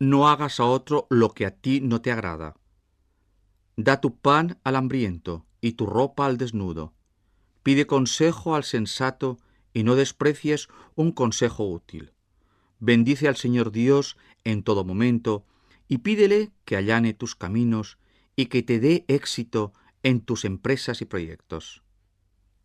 No hagas a otro lo que a ti no te agrada. Da tu pan al hambriento y tu ropa al desnudo. Pide consejo al sensato y no desprecies un consejo útil. Bendice al Señor Dios en todo momento y pídele que allane tus caminos y que te dé éxito en tus empresas y proyectos.